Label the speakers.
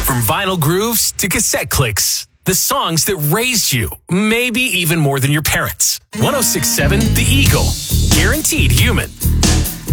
Speaker 1: From vinyl grooves to cassette clicks, the songs that raised you, maybe even more than your parents. 106.7 The Eagle. Guaranteed human.